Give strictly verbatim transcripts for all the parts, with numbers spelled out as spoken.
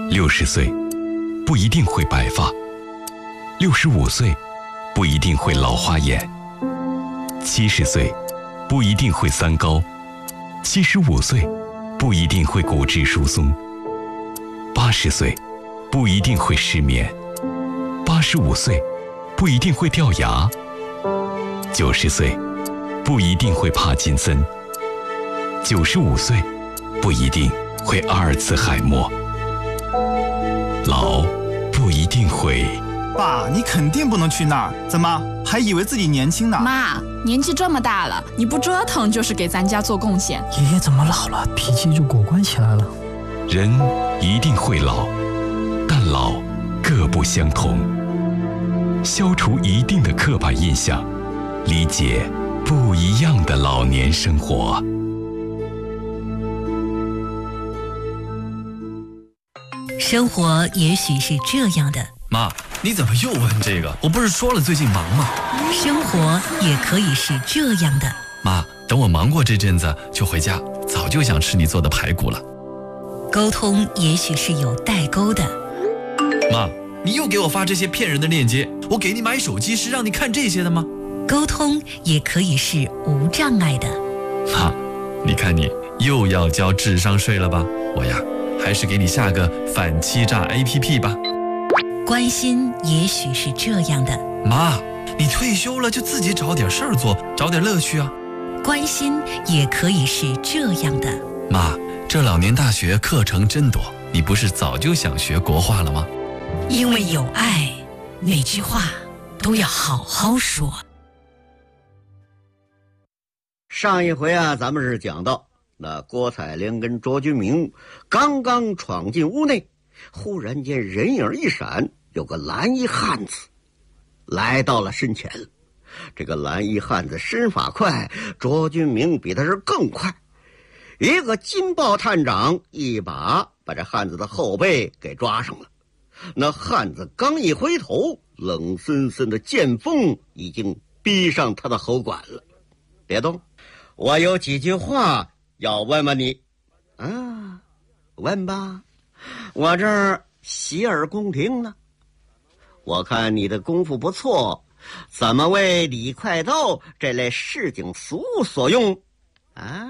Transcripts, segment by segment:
六十岁不一定会白发，六十五岁不一定会老花眼，七十岁不一定会三高，七十五岁不一定会骨质疏松，八十岁不一定会失眠，八十五岁不一定会掉牙，九十岁不一定会帕金森，九十五岁不一定会阿尔茨海默，老不一定会。 爸，你肯定不能去那儿，怎么还以为自己年轻呢？ 妈，年纪这么大了，你不折腾就是给咱家做贡献。 爷爷怎么老了，脾气就果断起来了？ 人一定会老，但老各不相同。消除一定的刻板印象，理解不一样的老年生活。 生活也许是这样的。 妈，你怎么又问这个？我不是说了最近忙吗？ 生活也可以是这样的。 妈，等我忙过这阵子就回家，早就想吃你做的排骨了。 沟通也许是有代沟的。 妈，你又给我发这些骗人的链接，我给你买手机是让你看这些的吗？ 沟通也可以是无障碍的。 妈，你看你又要交智商税了吧？我呀，还是给你下个反欺诈 A P P 吧。 关心也许是这样的。 妈，你退休了就自己找点事儿做，找点乐趣啊。 关心也可以是这样的。 妈，这老年大学课程真多，你不是早就想学国画了吗？ 因为有爱，每句话都要好好说。 上一回啊，咱们是讲到那郭采玲跟卓君明刚刚闯进屋内，忽然间人影一闪，有个蓝衣汉子来到了身前。这个蓝衣汉子身法快，卓君明比他是更快，一个金豹探长一把把这汉子的后背给抓上了。那汉子刚一回头，冷森森的剑锋已经逼上他的喉管了。别动，我有几句话要问问你。啊，问吧，我这儿洗耳恭听呢。我看你的功夫不错，怎么为李快刀这类市井俗物所用啊？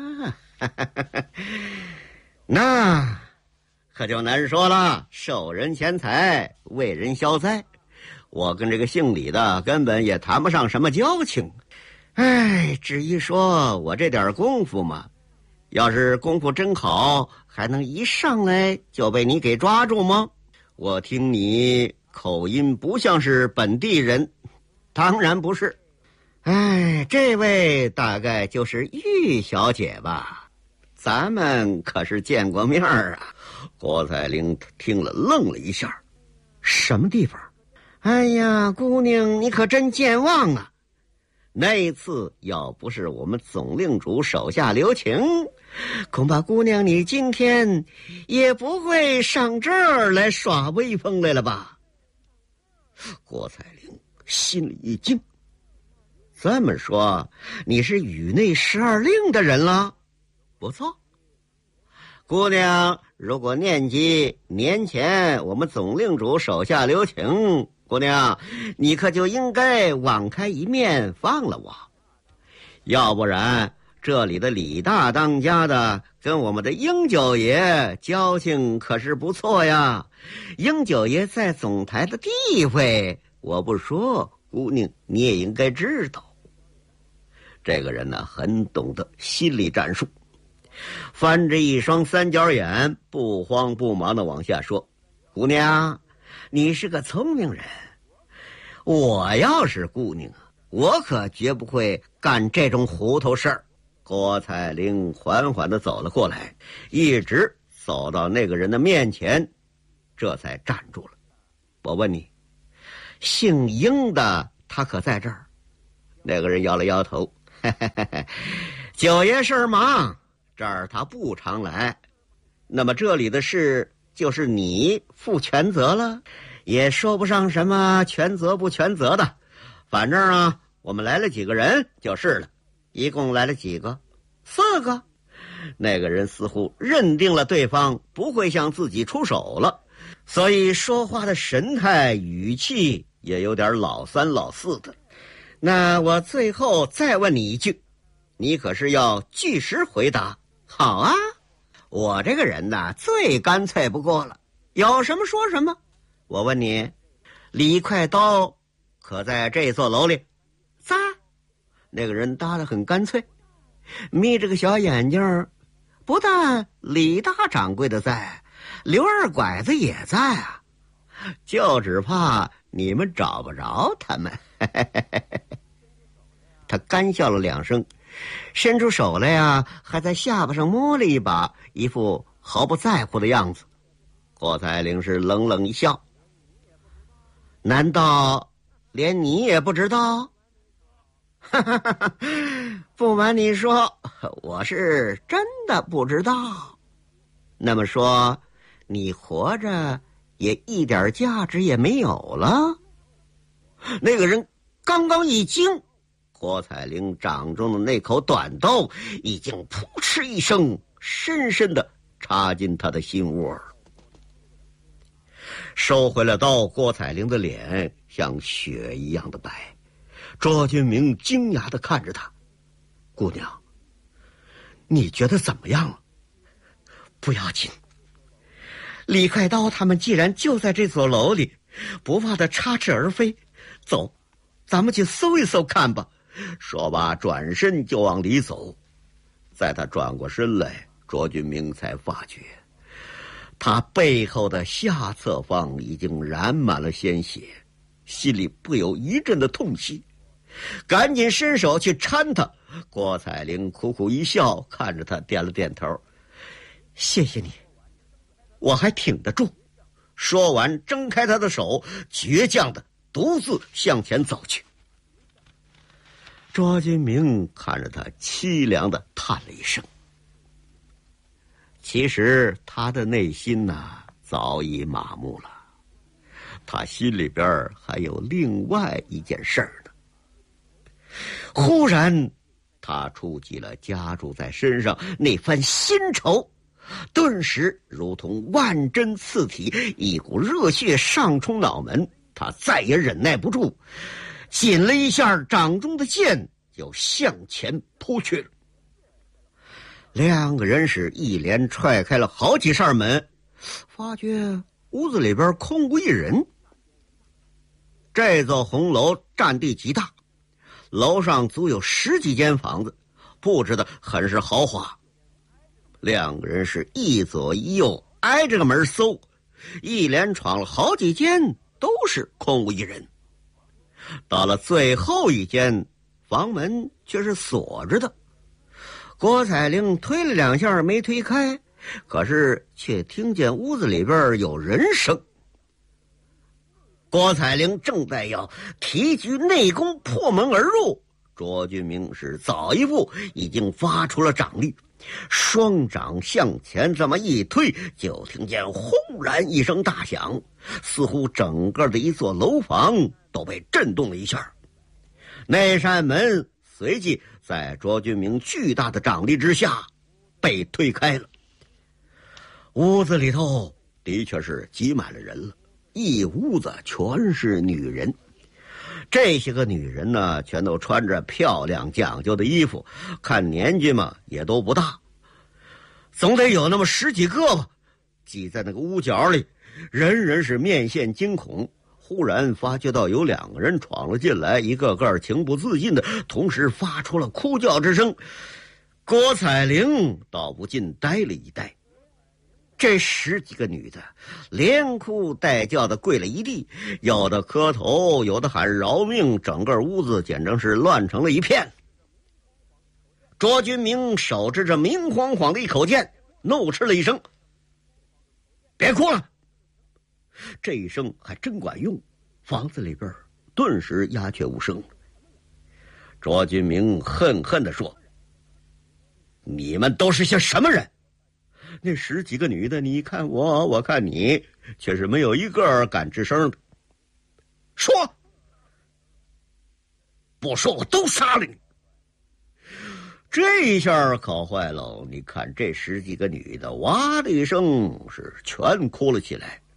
那可就难说了，受人钱财，为人消灾。我跟这个姓李的根本也谈不上什么交情。哎，至于说我这点功夫嘛，要是功夫真好，还能一上来就被你给抓住吗？我听你口音不像是本地人。当然不是。哎，这位大概就是玉小姐吧？咱们可是见过面啊。郭采玲听了愣了一下。什么地方？哎呀，姑娘，你可真健忘啊。那一次要不是我们总令主手下留情，恐怕姑娘你今天也不会上这儿来耍威风来了吧？郭采玲心里一惊，这么说你是宇内十二令的人了？不错，姑娘，如果念及年前我们总令主手下留情，姑娘，你可就应该网开一面放了我，要不然这里的李大当家的跟我们的英九爷交情可是不错呀。英九爷在总台的地位，我不说，姑娘你也应该知道。这个人呢，很懂得心理战术，翻着一双三角眼，不慌不忙地往下说：姑娘，你是个聪明人，我要是姑娘啊，我可绝不会干这种糊涂事儿。郭采玲缓缓地走了过来，一直走到那个人的面前，这才站住了。我问你，姓英的他可在这儿？那个人摇了摇头，嘿嘿嘿嘿，九爷事儿忙，这儿他不常来。那么这里的事就是你负全责了？也说不上什么全责不全责的，反正啊，我们来了几个人就是了。一共来了几个？四个。那个人似乎认定了对方不会向自己出手了， 所以说话的神态语气也有点老三老四的。那我最后再问你一句，你可是要据实回答。好啊，我这个人呐，最干脆不过了，有什么说什么。我问你，李快刀可在这座楼里？在。那个人答得很干脆，眯着个小眼睛。不但李大掌柜的在，刘二拐子也在啊，就只怕你们找不着他们。他干笑了两声，伸出手来呀，还在下巴上摸了一把，一副毫不在乎的样子。郭采灵是冷冷一笑，难道连你也不知道？不瞒你说，我是真的不知道。那么说，你活着也一点价值也没有了？那个人刚刚一惊，郭采灵掌中的那口短刀已经扑哧一声，深深地插进他的心窝。收回了刀，郭采灵的脸像雪一样的白。卓君明惊讶地看着他，姑娘，你觉得怎么样了？不要紧，李快刀他们既然就在这座楼里，不怕他插翅而飞。走，咱们去搜一搜看吧。说罢转身就往里走。在他转过身来，卓君明才发觉他背后的下侧方已经染满了鲜血，心里不由一阵的痛惜，赶紧伸手去搀他。郭采灵苦苦一笑，看着他点了点头，谢谢你，我还挺得住。说完挣开他的手，倔强的独自向前走去。卓君明看着他凄凉的叹了一声，其实他的内心呐，早已麻木了，他心里边还有另外一件事儿呢。忽然他触及了加注在身上那番新仇，顿时如同万针刺体，一股热血上冲脑门，他再也忍耐不住，紧了一下掌中的剑，就向前扑去了。两个人是一连踹开了好几扇门，发觉屋子里边空无一人。这座红楼占地极大，楼上足有十几间房子，布置的很是豪华。两个人是一左一右挨着个门搜，一连闯了好几间，都是空无一人。到了最后一间，房门却是锁着的。郭采灵推了两下没推开，可是却听见屋子里边有人声。郭采灵正在要提举内功破门而入，卓君明是早一步已经发出了掌力，双掌向前这么一推，就听见轰然一声大响，似乎整个的一座楼房都被震动了一下。那扇门随即在卓君明巨大的掌力之下被推开了。屋子里头的确是挤满了人了，一屋子全是女人。这些个女人呢，全都穿着漂亮讲究的衣服，看年纪嘛也都不大，总得有那么十几个吧，挤在那个屋角里，人人是面现惊恐。忽然发觉到有两个人闯了进来，一个个情不自禁的同时发出了哭叫之声。郭采灵倒不禁呆了一呆，这十几个女的连哭带叫的跪了一地，有的磕头，有的喊饶命，整个屋子简直是乱成了一片。卓君明手持着明晃晃的一口剑，怒斥了一声：别哭了！这一声还真管用，房子里边顿时鸦雀无声。卓君明恨恨地说：你们都是些什么人？那十几个女的，你看我，我看你，却是没有一个敢吱声的。说，不说我都杀了你！这一下可坏了，你看这十几个女的哇的一声是全哭了起来。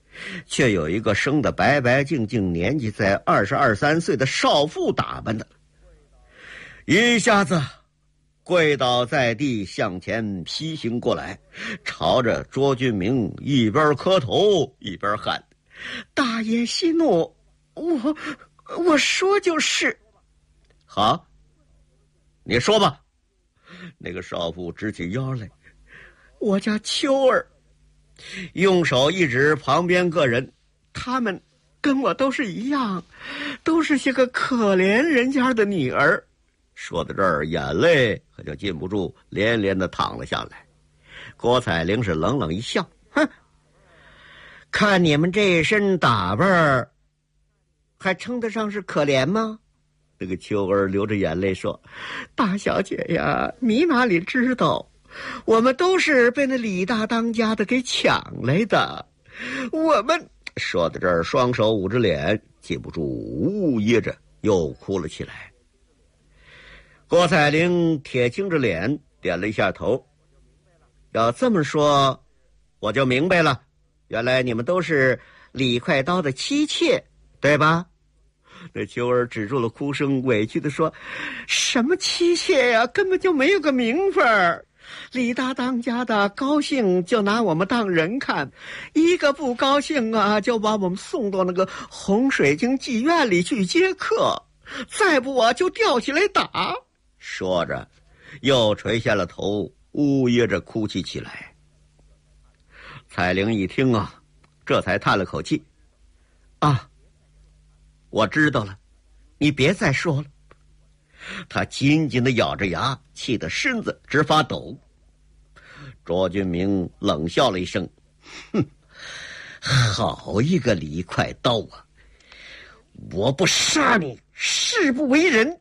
却有一个生得白白净净、年纪在二十二三岁的少妇打扮的，一下子跪倒在地，向前劈行过来，朝着卓俊明一边磕头一边喊：“大爷息怒，我我说就是。”好，你说吧。那个少妇直起腰来：“我家秋儿。”用手一指旁边个人，他们跟我都是一样，都是些个可怜人家的女儿。说到这儿，眼泪可就禁不住连连的淌了下来。郭彩玲是冷冷一笑：“哼，看你们这身打扮，还称得上是可怜吗？”那个秋儿流着眼泪说：“大小姐呀，你哪里知道，我们都是被那李大当家的给抢来的。我们……”说到这儿，双手捂着脸，禁不住呜呜噎着，又哭了起来。郭彩玲铁青着脸，点了一下头。要这么说，我就明白了，原来你们都是李快刀的妻妾，对吧？那秋儿止住了哭声，委屈地说：“什么妻妾呀，根本就没有个名分儿。李大当家的高兴就拿我们当人看，一个不高兴啊，就把我们送到那个洪水晶妓院里去接客，再不啊就吊起来打。”说着，又垂下了头，呜咽着哭泣起来。彩玲一听啊，这才叹了口气：“啊，我知道了，你别再说了。”他紧紧地咬着牙，气得身子直发抖。卓俊明冷笑了一声：“哼，好一个李快刀啊！我不杀你，誓不为人。”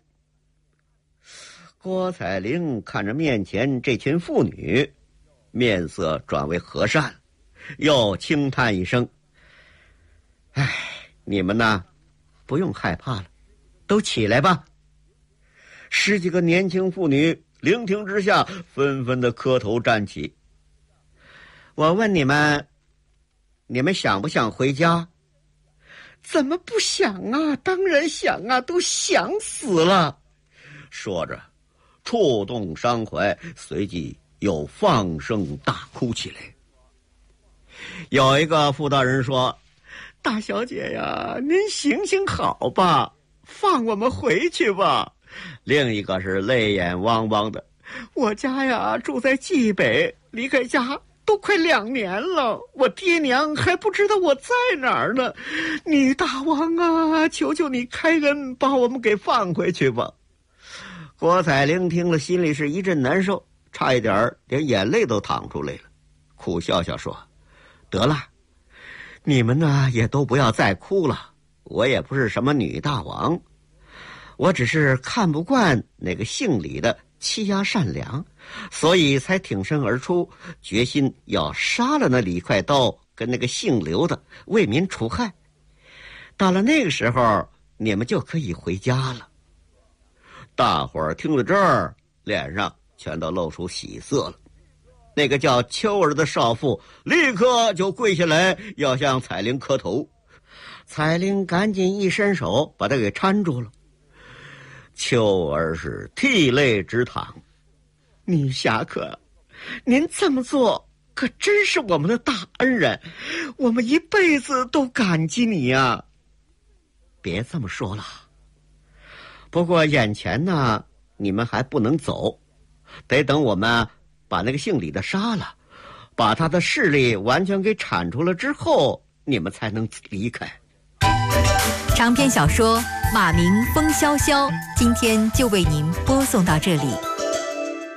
郭彩玲看着面前这群妇女，面色转为和善，又轻叹一声：“哎，你们呢，不用害怕了，都起来吧。”十几个年轻妇女聆听之下，纷纷的磕头站起。我问你们，你们想不想回家？怎么不想啊？当然想啊，都想死了。说着，触动伤怀，随即又放声大哭起来。有一个妇道人说：“大小姐呀，您行行好吧，放我们回去吧。”另一个是泪眼汪汪的：“我家呀住在冀北，离开家都快两年了，我爹娘还不知道我在哪儿呢。你大王啊，求求你开恩，把我们给放回去吧。”郭彩玲听了，心里是一阵难受，差一点连眼泪都淌出来了，苦笑笑说：“得了，你们呢也都不要再哭了，我也不是什么女大王。我只是看不惯那个姓李的欺压善良，所以才挺身而出，决心要杀了那李快刀跟那个姓刘的，为民除害。到了那个时候，你们就可以回家了。”大伙儿听了这儿，脸上全都露出喜色了。那个叫秋儿的少妇立刻就跪下来，要向彩玲磕头。彩玲赶紧一伸手，把她给搀住了。秋儿是涕泪直淌：“女侠客，您这么做可真是我们的大恩人，我们一辈子都感激你呀。”别这么说了，不过眼前呢，你们还不能走，得等我们把那个姓李的杀了，把他的势力完全给铲除了之后，你们才能离开。 长篇小说《马鸣风萧萧》，今天就为您播送到这里。